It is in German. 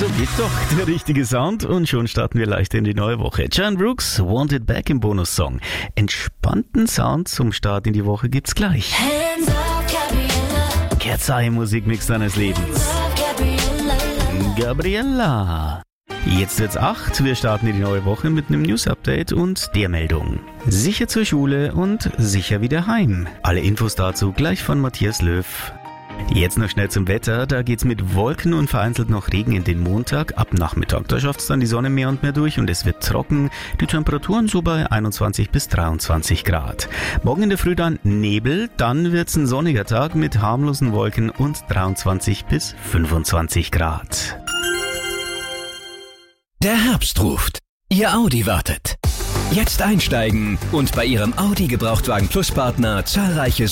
So geht doch der richtige Sound und schon starten wir leicht in die neue Woche. Jan Brooks, Wanted Back im Bonussong. Entspannten Sound zum Start in die Woche gibt's gleich. Hands up, Gabriella. Kerzai Musikmix deines Lebens. Gabriella. Jetzt wird's 8, wir starten in die neue Woche mit einem News-Update und der Meldung. Sicher zur Schule und sicher wieder heim. Alle Infos dazu gleich von Matthias Löw. Jetzt noch schnell zum Wetter, da geht's mit Wolken und vereinzelt noch Regen in den Montag. Ab Nachmittag, da schafft's dann die Sonne mehr und mehr durch und es wird trocken. Die Temperaturen so bei 21 bis 23 Grad. Morgen in der Früh dann Nebel, dann wird's ein sonniger Tag mit harmlosen Wolken und 23 bis 25 Grad. Der Herbst ruft. Ihr Audi wartet. Jetzt einsteigen und bei Ihrem Audi Gebrauchtwagen Plus Partner zahlreiche